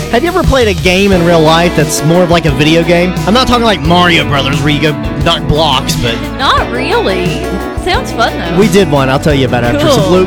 Have you ever played a game in real life that's more of like a video game? I'm not talking like Mario Brothers where you go knock blocks, but Not really. Sounds fun though. we did one. I'll tell you about it after Cool. some Luke.